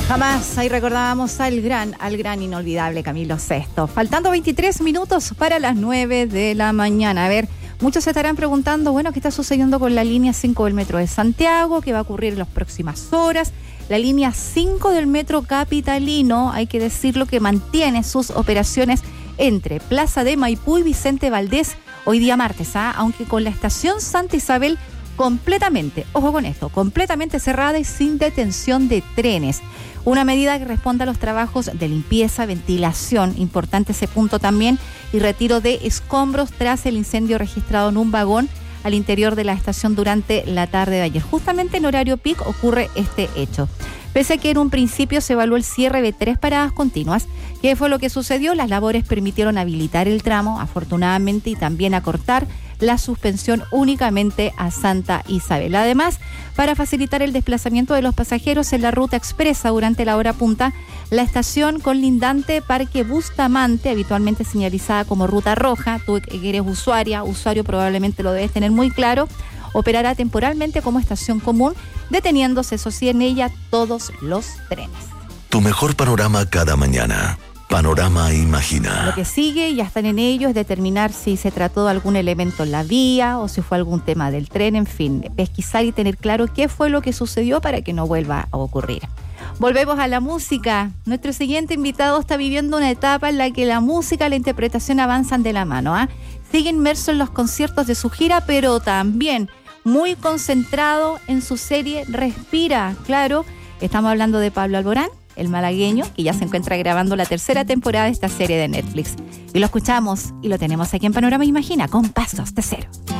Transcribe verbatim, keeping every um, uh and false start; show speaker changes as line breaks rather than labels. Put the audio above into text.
Jamás, ahí recordábamos al gran, al gran inolvidable Camilo Sesto. Faltando veintitrés minutos para las nueve de la mañana. A ver, muchos se estarán preguntando, bueno, ¿qué está sucediendo con la línea cinco del Metro de Santiago? ¿Qué va a ocurrir en las próximas horas? La línea cinco del Metro Capitalino, hay que decirlo, que mantiene sus operaciones entre Plaza de Maipú y Vicente Valdés hoy día martes, ¿ah? Aunque con la estación Santa Isabel completamente, ojo con esto, completamente cerrada y sin detención de trenes. Una medida que responde a los trabajos de limpieza, ventilación, importante ese punto también, y retiro de escombros tras el incendio registrado en un vagón al interior de la estación durante la tarde de ayer. Justamente en horario pic ocurre este hecho. Pese a que en un principio se evaluó el cierre de tres paradas continuas, ¿qué fue lo que sucedió? Las labores permitieron habilitar el tramo, afortunadamente, y también acortar la suspensión únicamente a Santa Isabel. Además, para facilitar el desplazamiento de los pasajeros en la ruta expresa durante la hora punta, la estación colindante Parque Bustamante, habitualmente señalizada como ruta roja, tú que eres usuaria, usuario probablemente lo debes tener muy claro, operará temporalmente como estación común, deteniéndose, eso sí, en ella todos los trenes.
Tu mejor panorama cada mañana. Panorama Imagina.
Lo que sigue, ya están en ello, es determinar si se trató de algún elemento en la vía o si fue algún tema del tren, en fin, pesquisar y tener claro qué fue lo que sucedió para que no vuelva a ocurrir. Volvemos a la música. Nuestro siguiente invitado está viviendo una etapa en la que la música y la interpretación avanzan de la mano, ¿eh? Sigue inmerso en los conciertos de su gira, pero también muy concentrado en su serie Respira. Claro, estamos hablando de Pablo Alborán, el malagueño, que ya se encuentra grabando la tercera temporada de esta serie de Netflix. Y lo escuchamos y lo tenemos aquí en Panorama Imagina, con Pasos de Cero.